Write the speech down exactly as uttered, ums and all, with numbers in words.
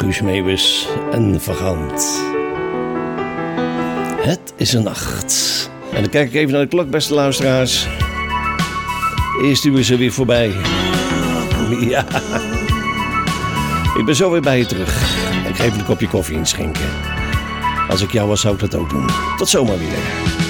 Guus Meeuwis en Vagant. Het is een nacht. En dan kijk ik even naar de klok, beste luisteraars. Eerst uur is er weer voorbij. Ja. Ik ben zo weer bij je terug. Ik ga even een kopje koffie inschenken. Als ik jou was, zou ik dat ook doen. Tot zomaar weer.